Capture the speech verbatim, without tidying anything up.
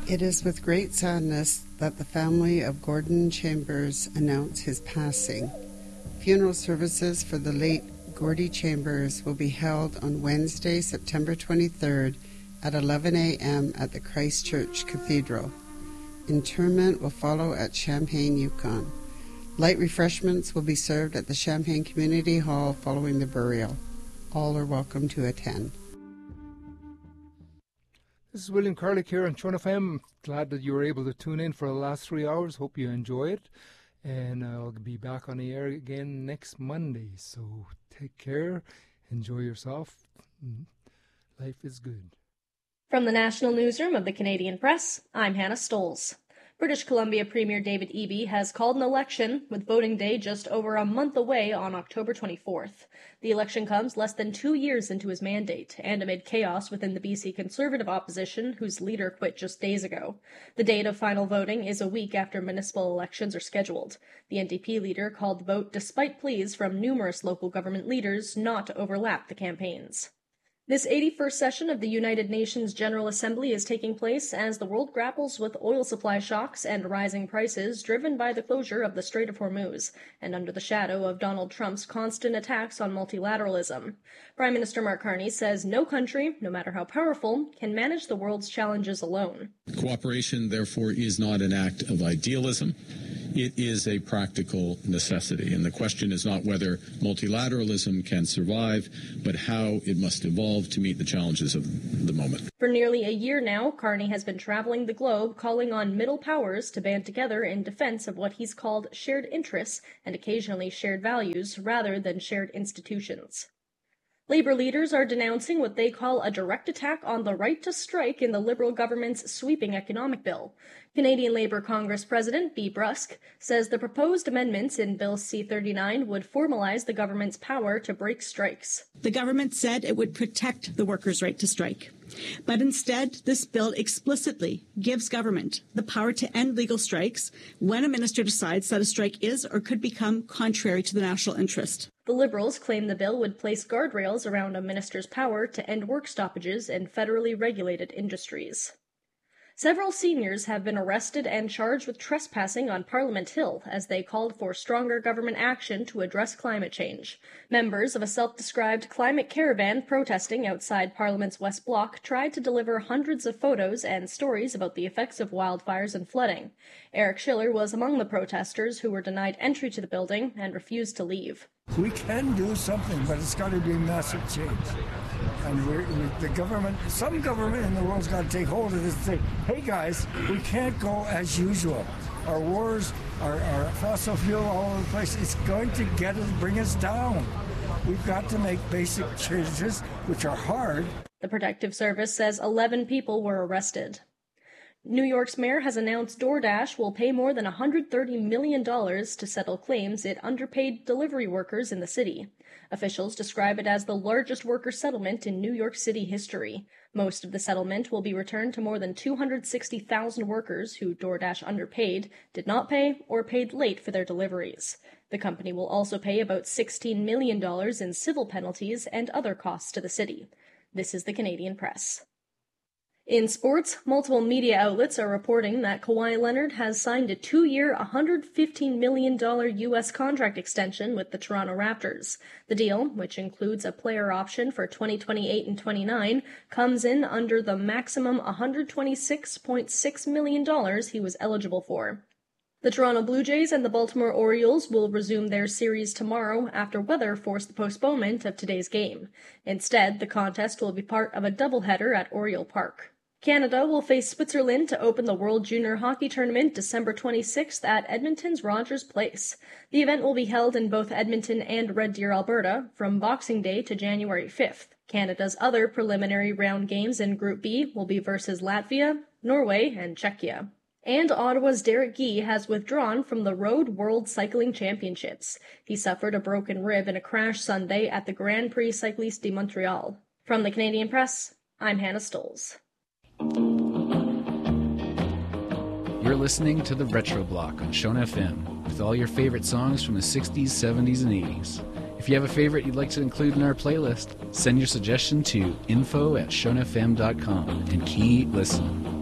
It is with great sadness that the family of Gordon Chambers announce his passing. Funeral services for the late Gordy Chambers will be held on Wednesday, September twenty-third at eleven a.m. at the Christ Church Cathedral. Interment will follow at Champaign, Yukon. Light refreshments will be served at the Champaign Community Hall following the burial. All are welcome to attend. This is William Carlick here on Shone F M. Glad that you were able to tune in for the last three hours. Hope you enjoy it. And I'll be back on the air again next Monday. So take care. Enjoy yourself. Life is good. From the National Newsroom of the Canadian Press, I'm Hannah Stolz. British Columbia Premier David Eby has called an election, with voting day just over a month away on October twenty-fourth. The election comes less than two years into his mandate, and amid chaos within the B C Conservative opposition, whose leader quit just days ago. The date of final voting is a week after municipal elections are scheduled. The N D P leader called the vote despite pleas from numerous local government leaders not to overlap the campaigns. This eighty-first session of the United Nations General Assembly is taking place as the world grapples with oil supply shocks and rising prices driven by the closure of the Strait of Hormuz, and under the shadow of Donald Trump's constant attacks on multilateralism. Prime Minister Mark Carney says no country, no matter how powerful, can manage the world's challenges alone. Cooperation, therefore, is not an act of idealism. It is a practical necessity, and the question is not whether multilateralism can survive, but how it must evolve to meet the challenges of the moment. For nearly a year now, Carney has been traveling the globe calling on middle powers to band together in defense of what he's called shared interests and occasionally shared values rather than shared institutions. Labour leaders are denouncing what they call a direct attack on the right to strike in the Liberal government's sweeping economic bill. Canadian Labour Congress President Bea Brusk says the proposed amendments in Bill C thirty-nine would formalise the government's power to break strikes. The government said it would protect the workers' right to strike. But instead, this bill explicitly gives government the power to end legal strikes when a minister decides that a strike is or could become contrary to the national interest. The Liberals claim the bill would place guardrails around a minister's power to end work stoppages in federally regulated industries. Several seniors have been arrested and charged with trespassing on Parliament Hill as they called for stronger government action to address climate change. Members of a self-described climate caravan protesting outside Parliament's West Block tried to deliver hundreds of photos and stories about the effects of wildfires and flooding. Eric Schiller was among the protesters who were denied entry to the building and refused to leave. We can do something, but it's got to be massive change. And we're, we, the government, some government in the world's got to take hold of this and say, hey guys, we can't go as usual. Our wars, our, our fossil fuel all over the place, it's going to get us, bring us down. We've got to make basic changes, which are hard. The Protective Service says eleven people were arrested. New York's mayor has announced DoorDash will pay more than one hundred thirty million dollars to settle claims it underpaid delivery workers in the city. Officials describe it as the largest worker settlement in New York City history. Most of the settlement will be returned to more than two hundred sixty thousand workers who DoorDash underpaid, did not pay, or paid late for their deliveries. The company will also pay about sixteen million dollars in civil penalties and other costs to the city. This is the Canadian Press. In sports, multiple media outlets are reporting that Kawhi Leonard has signed a two-year, one hundred fifteen million dollars U S contract extension with the Toronto Raptors. The deal, which includes a player option for twenty twenty-eight and twenty-nine, comes in under the maximum one hundred twenty-six point six million dollars he was eligible for. The Toronto Blue Jays and the Baltimore Orioles will resume their series tomorrow after weather forced the postponement of today's game. Instead, the contest will be part of a doubleheader at Oriole Park. Canada will face Switzerland to open the World Junior Hockey Tournament December twenty-sixth at Edmonton's Rogers Place. The event will be held in both Edmonton and Red Deer, Alberta, from Boxing Day to January fifth. Canada's other preliminary round games in Group B will be versus Latvia, Norway, and Czechia. And Ottawa's Derek Guy has withdrawn from the Road World Cycling Championships. He suffered a broken rib in a crash Sunday at the Grand Prix Cycliste de Montreal. From the Canadian Press, I'm Hannah Stolz. You're listening to the Retro Block on Shone F M with all your favorite songs from the sixties, seventies, and eighties. If you have a favorite you'd like to include in our playlist, send your suggestion to info at shone f m dot com and keep listening.